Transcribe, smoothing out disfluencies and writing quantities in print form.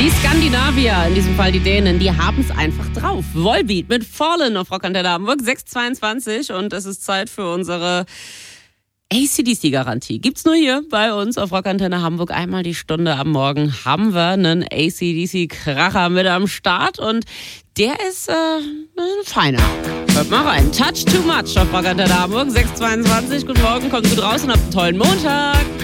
Die Skandinavier, in diesem Fall die Dänen, die haben es einfach drauf. Volbeat mit Fallen auf Rock Antenne Hamburg, 6:22 und es ist Zeit für unsere AC/DC-Garantie. Gibt's nur hier bei uns auf Rock Antenne Hamburg. Einmal die Stunde am Morgen haben wir einen AC/DC-Kracher mit am Start und der ist ein feiner. Hört mal rein. Touch Too Much auf Rock Antenne Hamburg, 6:22. Guten Morgen, kommt gut raus und habt einen tollen Montag.